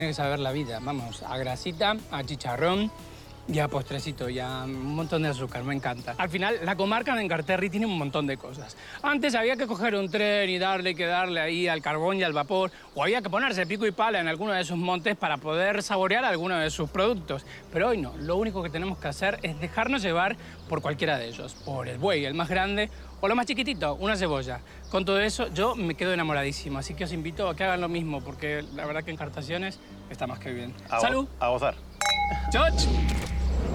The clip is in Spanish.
Tienes que saber la vida. Vamos, a grasita, a chicharrón y a postrecito y a un montón de azúcar. Me encanta. Al final, la comarca de Encarterri tiene un montón de cosas. Antes había que coger un tren y darle ahí al carbón y al vapor, o había que ponerse pico y pala en alguno de sus montes para poder saborear alguno de sus productos. Pero hoy no. Lo único que tenemos que hacer es dejarnos llevar por cualquiera de ellos. Por el buey, el más grande, o lo más chiquitito, una cebolla. Con todo eso, yo me quedo enamoradísimo. Así que os invito a que hagan lo mismo, porque la verdad que Encartaciones está más que bien. ¡Salud! A gozar. ¡Choch!